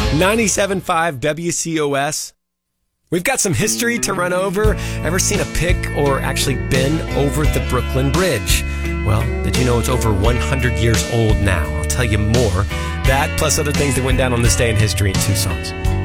97.5 WCOS. We've got some history to run over. Ever seen a pic or actually been over the Brooklyn Bridge? Well, did you know it's over 100 years old now? I'll tell you more. That plus other things that went down on this day in history in 2 songs.